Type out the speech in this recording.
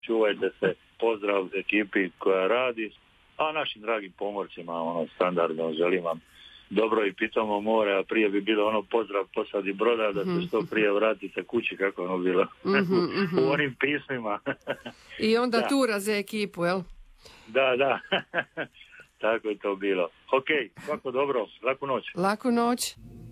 čuvajte se, pozdrav ekipi koja radi, a našim dragim pomorcima, standardno želim vam dobro i pitomo more, a prije bi bilo pozdrav posadi broda, da se što prije vratite kući, kako ono bilo u onim pismima. I onda tura za ekipu, jel? Da. Tako je to bilo. Ok, svako dobro, laku noć. Laku noć.